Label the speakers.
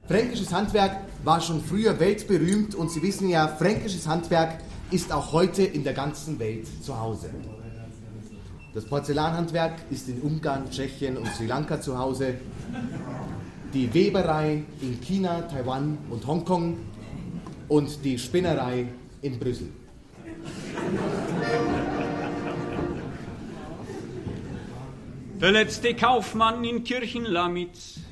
Speaker 1: Fränkisches Handwerk war schon früher weltberühmt und Sie wissen ja, fränkisches Handwerk ist auch heute in der ganzen Welt zu Hause. Das Porzellanhandwerk ist in Ungarn, Tschechien und Sri Lanka zu Hause. Die Weberei in China, Taiwan und Hongkong und die Spinnerei in Brüssel.
Speaker 2: Der letzte Kaufmann in Kirchenlamitz